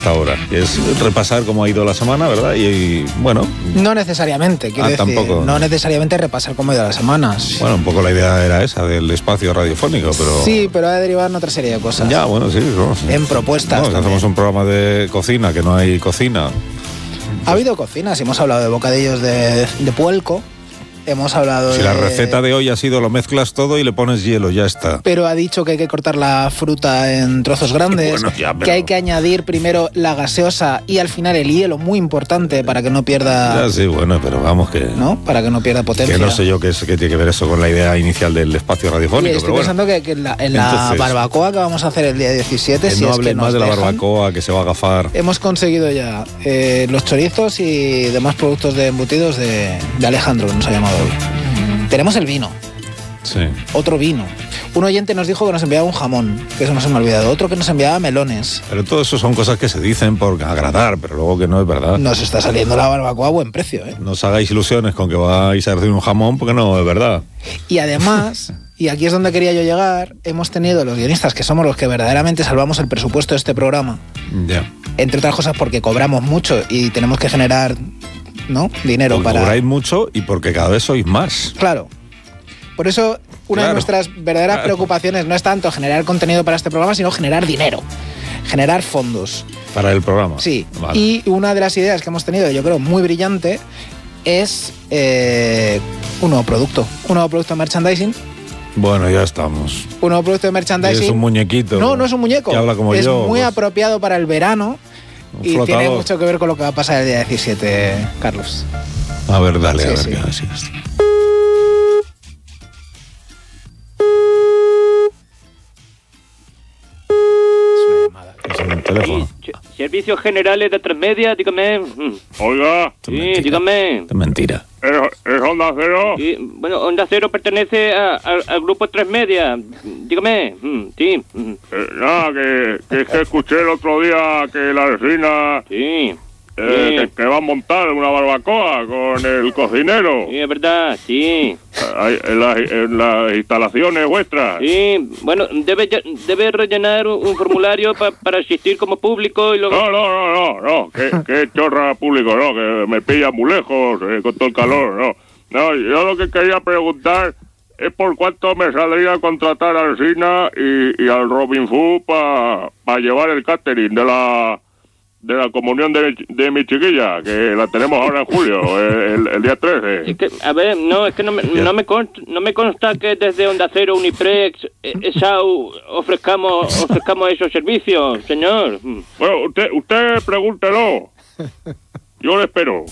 ahora. Es repasar cómo ha ido la semana, ¿verdad? Y bueno... No necesariamente, quiero decir. Tampoco. No necesariamente repasar cómo ha ido la semana. Bueno, un poco la idea era esa, del espacio radiofónico, pero... Sí, pero ha derivado en otra serie de cosas. Ya, bueno, sí. No, en propuestas. No, hacemos un programa de cocina, que no hay cocina. Ha habido cocinas, hemos hablado de bocadillos de puelco. Hemos hablado si la receta de hoy ha sido lo mezclas todo y le pones hielo, ya está. Pero ha dicho que hay que cortar la fruta en trozos grandes, bueno, ya, pero... que hay que añadir primero la gaseosa y al final el hielo, muy importante para que no pierda... Ya, sí, bueno, pero vamos que... ¿No? Para que no pierda potencia. Que no sé yo qué tiene que ver eso con la idea inicial del espacio radiofónico. Sí, estoy pensando que en la barbacoa que vamos a hacer el día 17... no hablen más de la barbacoa, que se va a agafar. Hemos conseguido ya los chorizos y demás productos de embutidos de Alejandro, que nos ha llamado hoy. Tenemos el vino. Sí. Otro vino. Un oyente nos dijo que nos enviaba un jamón, que eso no se me ha olvidado. Otro que nos enviaba melones. Pero todo eso son cosas que se dicen por agradar, pero luego que no es verdad. Nos está saliendo la barbacoa a buen precio, ¿eh? No os hagáis ilusiones con que vais a recibir un jamón, porque no es verdad. Y además, y aquí es donde quería yo llegar, hemos tenido los guionistas, que somos los que verdaderamente salvamos el presupuesto de este programa. Ya. Entre otras cosas porque cobramos mucho y tenemos que generar... ¿no? Dinero porque para... cobráis mucho y porque cada vez sois más. Claro. Por eso una de nuestras verdaderas preocupaciones no es tanto generar contenido para este programa, sino generar dinero, generar fondos. Para el programa. Sí. Vale. Y una de las ideas que hemos tenido, yo creo, muy brillante, es un nuevo producto de merchandising. Bueno, ya estamos. Un nuevo producto de merchandising. Es un muñequito. No, no es un muñeco. Que habla como es yo. Es muy apropiado para el verano. Y tiene mucho que ver con lo que va a pasar el día 17, Carlos. A ver, dale, sí, a ver sí. qué así es. Es una llamada. Es un teléfono. Sí, Servicios Generales de Tres Media, dígame. Oiga. Sí, dígame. Es mentira. ¿Es Onda Cero? Sí, bueno, Onda Cero pertenece al grupo Tres Media. Dígame. Sí. Nada, que escuché el otro día que la vecina... Sí. Que va a montar una barbacoa con el cocinero. Sí, es verdad, sí. En las instalaciones vuestras. Sí, bueno, debe rellenar un formulario para asistir como público y luego... No, que chorra público, no, que me pilla muy lejos con todo el calor, no, yo lo que quería preguntar es por cuánto me saldría contratar al Sina y al Robin Food para llevar el catering de la comunión de mi chiquilla, que la tenemos ahora en julio, el día 13. Es que, a ver, no, es que no me consta que desde Onda Cero, Uniprex, ESAU ofrezcamos esos servicios, señor. Bueno, usted pregúntelo. Yo le espero.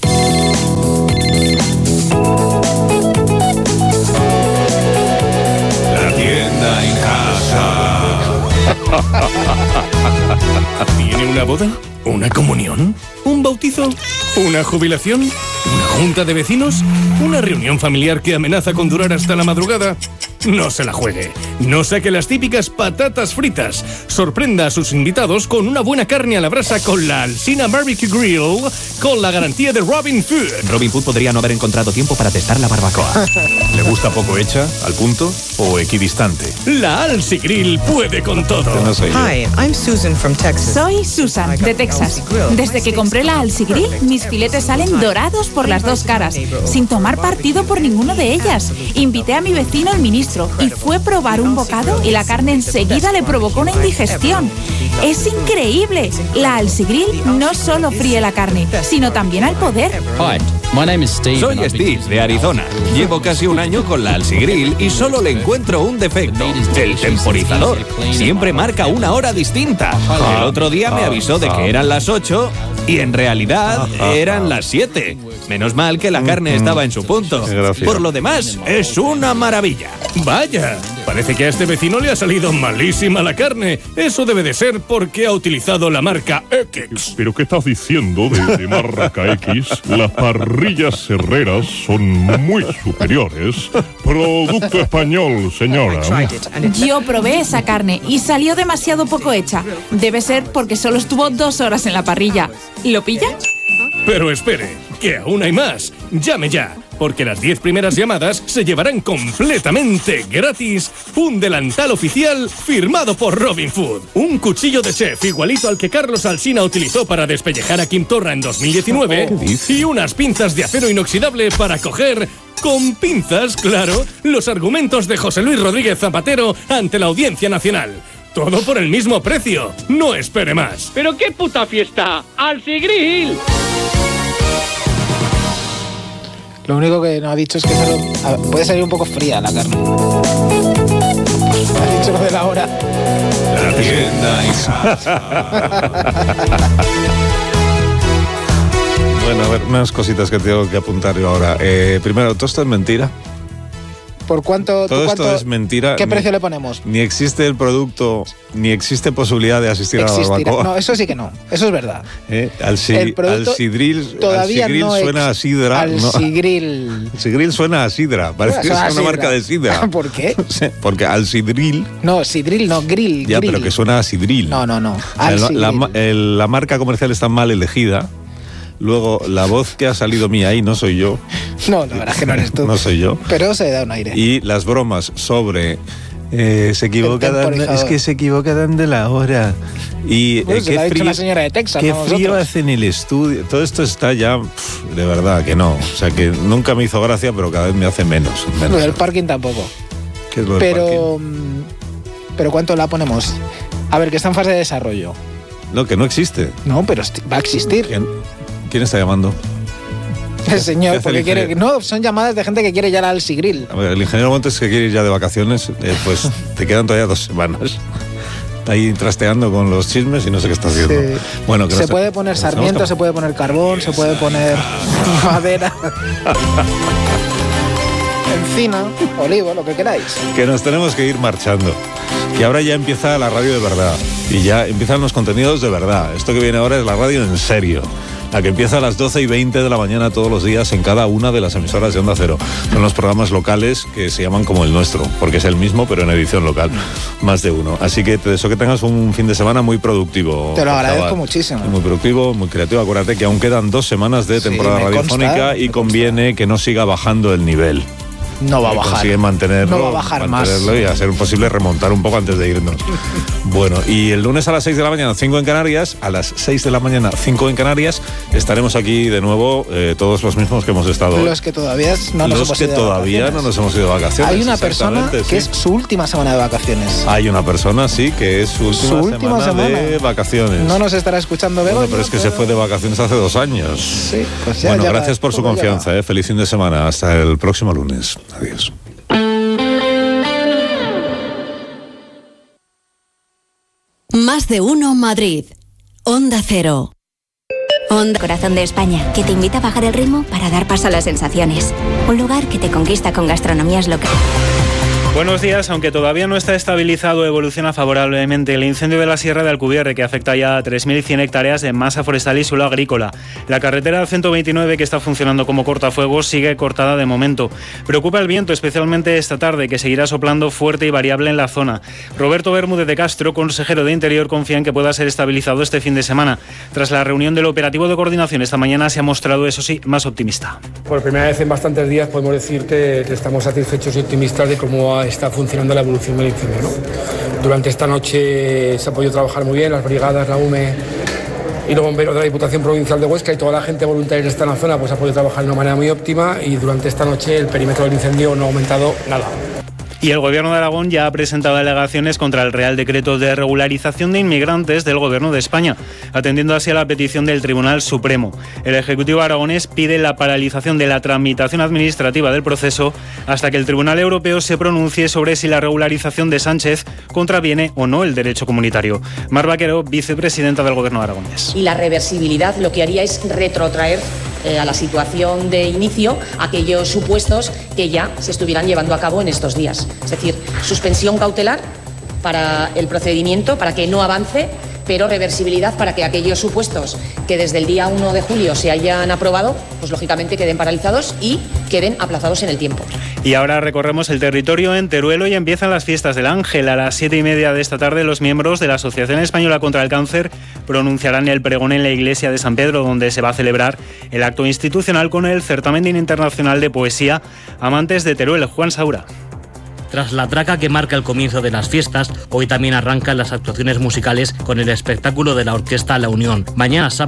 La tienda en casa. ¿Tiene una boda? ¿Una comunión? ¿Un bautizo? ¿Una jubilación? ¿Una junta de vecinos? ¿Una reunión familiar que amenaza con durar hasta la madrugada? No se la juegue. No saque las típicas patatas fritas. Sorprenda a sus invitados con una buena carne a la brasa con la Alsina Barbecue Grill, con la garantía de Robin Food. Robin Food podría no haber encontrado tiempo para testar la barbacoa. ¿Le gusta poco hecha, al punto o equidistante? La Alsi Grill puede con todo. No soy yo. Hi, I'm Susan from Texas. Soy Susan, de Texas. Desde que compré la Alsi Grill, mis filetes salen dorados por las dos caras, sin tomar partido por ninguno de ellas. Invité a mi vecino, el ministro, y fue probar un bocado y la carne enseguida le provocó una indigestión. ¡Es increíble! La Alsi Grill no solo fríe la carne, sino también al poder. Hi, my name is Steve. Soy Steve, de Arizona. Llevo casi un año con la Alsi Grill y solo le encuentro un defecto. El temporizador. Siempre marca una hora distinta. El otro día me avisó de que eran las 8 y en realidad eran las 7. Menos mal que la carne estaba en su punto. Por lo demás, es una maravilla. Vaya, parece que a este vecino le ha salido malísima la carne. Eso debe de ser porque ha utilizado la marca X. ¿Pero qué estás diciendo de marca X? Las parrillas herreras son muy superiores. Producto español, señora. Yo probé esa carne y salió demasiado poco hecha. Debe ser porque solo estuvo 2 horas en la parrilla. ¿Lo pilla? Pero espere, que aún hay más. Llame ya. porque las 10 primeras llamadas se llevarán completamente gratis un delantal oficial firmado por Robin Food. Un cuchillo de chef igualito al que Carlos Alsina utilizó para despellejar a Quim Torra en 2019 y unas pinzas de acero inoxidable para coger, con pinzas, claro, los argumentos de José Luis Rodríguez Zapatero ante la Audiencia Nacional. Todo por el mismo precio. No espere más. ¿Pero qué puta fiesta? ¡Alsigrill! Lo único que nos ha dicho es que puede salir un poco fría la carne. Ha dicho lo de la hora. La tienda y Bueno, a ver, unas cositas que tengo que apuntar yo ahora. Primero, ¿todo esto es mentira? ¿Por cuánto? Todo esto es mentira. ¿Qué precio le ponemos? Ni existe el producto, ni existe posibilidad de asistir a la barbacoa. No, eso sí que no. Eso es verdad. Al sidril suena a sidra. Al sidril. Sidril suena a sidra. Parece que es una marca de sidra. ¿Por qué? Porque al sidril. No, sidril no, grill. Ya, pero que suena a sidril. No. La marca comercial está mal elegida. Luego, la voz que ha salido mía ahí no soy yo. No, la verdad es que no eres tú. No soy yo. Pero se da un aire. Y las bromas sobre... se equivocan, es que se equivocan de la hora. Y se lo ha dicho una señora de Texas. Qué frío hace en el estudio. Todo esto está ya... de verdad que no. O sea, que nunca me hizo gracia, pero cada vez me hace menos. Lo del parking tampoco. ¿Qué es lo del parking? Pero ¿cuánto la ponemos? A ver, que está en fase de desarrollo. No, que no existe. No, pero va a existir. ¿Quién está llamando? El señor, porque quiere... No, son llamadas de gente que quiere ya al Alsigrill. A ver, el ingeniero Montes que quiere ir ya de vacaciones, pues te quedan todavía 2 semanas. Está ahí trasteando con los chismes y no sé qué está haciendo. Sí. Bueno, que se puede poner sarmiento, se puede poner carbón, se puede poner madera. Encina, olivo, lo que queráis. Que nos tenemos que ir marchando. Que ahora ya empieza la radio de verdad. Y ya empiezan los contenidos de verdad. Esto que viene ahora es la radio en serio. La que empieza a las 12:20 de la mañana todos los días en cada una de las emisoras de Onda Cero. Son los programas locales que se llaman como el nuestro, porque es el mismo, pero en edición local. Más de uno. Así que te deseo que tengas un fin de semana muy productivo. Te lo agradezco muchísimo. Muy productivo, muy creativo. Acuérdate que aún quedan 2 semanas de temporada radiofónica y conviene que no siga bajando el nivel. No va a bajar. Consigue mantenerlo, no va a bajar más. Y a ser posible remontar un poco antes de irnos. Bueno, y el lunes a las 6 de la mañana, 5 en Canarias, a las 6 de la mañana, 5 en Canarias, estaremos aquí de nuevo, todos los mismos que hemos estado. Los que todavía no nos hemos ido de vacaciones. Hay una persona que es su última semana de vacaciones. Hay una persona, sí, que es su última semana de vacaciones. No nos estará escuchando Begoña. Bueno, pero es que se fue de vacaciones hace 2 años. Sí, pues ya. Bueno, gracias por su confianza. Feliz fin de semana. Hasta el próximo lunes. Adiós. Más de uno Madrid. Onda Cero. Onda Corazón de España, que te invita a bajar el ritmo para dar paso a las sensaciones. Un lugar que te conquista con gastronomías locales. Buenos días. Aunque todavía no está estabilizado, evoluciona favorablemente el incendio de la Sierra de Alcubierre, que afecta ya a 3.100 hectáreas de masa forestal y suelo agrícola. La carretera 129, que está funcionando como cortafuegos, sigue cortada de momento. Preocupa el viento, especialmente esta tarde, que seguirá soplando fuerte y variable en la zona. Roberto Bermúdez de Castro, consejero de Interior, confía en que pueda ser estabilizado este fin de semana. Tras la reunión del operativo de coordinación esta mañana, se ha mostrado, eso sí, más optimista. Por primera vez en bastantes días podemos decir que estamos satisfechos y optimistas de cómo está funcionando la evolución del incendio, ¿no? Durante esta noche se ha podido trabajar muy bien, las brigadas, la UME y los bomberos de la Diputación Provincial de Huesca y toda la gente voluntaria que está en la zona pues ha podido trabajar de una manera muy óptima y durante esta noche el perímetro del incendio no ha aumentado nada. Y el Gobierno de Aragón ya ha presentado alegaciones contra el Real Decreto de Regularización de Inmigrantes del Gobierno de España, atendiendo así a la petición del Tribunal Supremo. El Ejecutivo aragonés pide la paralización de la tramitación administrativa del proceso hasta que el Tribunal Europeo se pronuncie sobre si la regularización de Sánchez contraviene o no el derecho comunitario. Mar Vaquero, vicepresidenta del Gobierno aragonés. Y la reversibilidad lo que haría es retrotraer a la situación de inicio aquellos supuestos que ya se estuvieran llevando a cabo en estos días. Es decir, suspensión cautelar para el procedimiento, para que no avance pero reversibilidad para que aquellos supuestos que desde el día 1 de julio se hayan aprobado, pues lógicamente queden paralizados y queden aplazados en el tiempo. Y ahora recorremos el territorio en Teruelo y empiezan las fiestas del Ángel. A las 7:30 de esta tarde, los miembros de la Asociación Española contra el Cáncer pronunciarán el pregón en la iglesia de San Pedro, donde se va a celebrar el acto institucional con el certamen internacional de poesía Amantes de Teruel. Juan Saura. Tras la traca que marca el comienzo de las fiestas, hoy también arrancan las actuaciones musicales con el espectáculo de la Orquesta La Unión. Mañana sábado